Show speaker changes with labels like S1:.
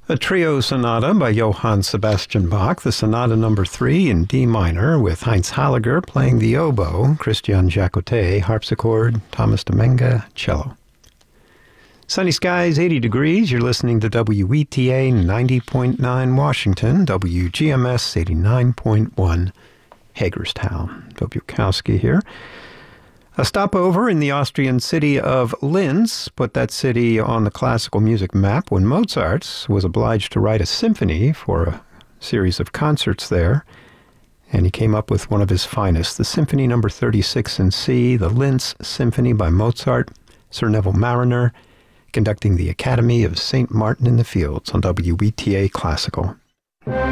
S1: A trio sonata by Johann Sebastian Bach, the Sonata Number 3 in D minor, with Heinz Halliger playing the oboe, Christian Jacotet harpsichord, Thomas Domenga cello. Sunny skies, 80 degrees. You're listening to WETA 90.9 Washington, WGMS 89.1 Hagerstown. Bill Bukowski here. A stopover in the Austrian city of Linz put that city on the classical music map when Mozart was obliged to write a symphony for a series of concerts there. And he came up with one of his finest, the Symphony Number 36 in C, the Linz Symphony by Mozart, Sir Neville Marriner, conducting the Academy of St. Martin in the Fields on WETA Classical.